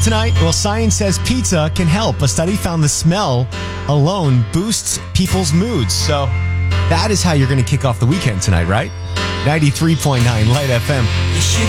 tonight? Well, science says pizza can help. A study found the smell alone boosts people's moods. So that is how you're going to kick off the weekend tonight, right? 93.9 Light FM. You should